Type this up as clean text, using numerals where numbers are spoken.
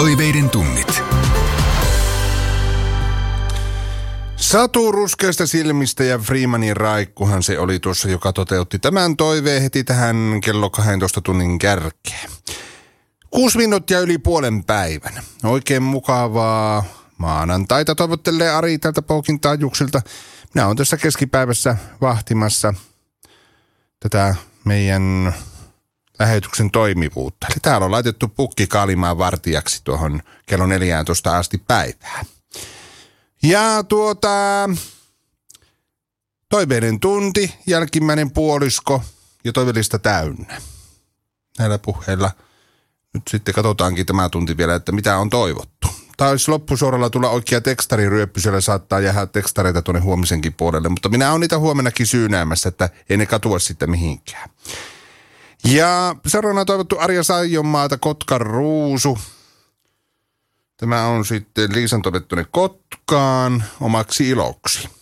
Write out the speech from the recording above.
Toiveiden tunnit. Satu ruskeista silmistä ja Freemanin Raikkuhan se oli tuossa, joka toteutti tämän toiveen heti tähän kello 12 tunnin kärkeen. 6 minuuttia yli puolen päivän. Oikein mukavaa maanantaita toivottelee Ari tältä Poukin taajuuksilta. Minä olen tässä keskipäivässä vahtimassa tätä meidän lähetyksen toimivuutta. Eli täällä on laitettu pukki kaalimaan vartijaksi tuohon kello 14 asti päivää. Ja toiveiden tunti, jälkimmäinen puolisko ja toivelista täynnä. Näillä puheilla nyt sitten katsotaankin tämä tunti vielä, että mitä on toivottu. Taisi loppusuoralla tulla oikea tekstariryöppy, siellä saattaa jäädä tekstareita tuonne huomisenkin puolelle, mutta minä olen niitä huomennakin syynäämässä, että ei ne katua sitten mihinkään. Ja seuraavana toivottu Arja Saijonmaalta Kotkan ruusu. Tämä on sitten Liisan toivottu Kotkaan omaksi iloksi.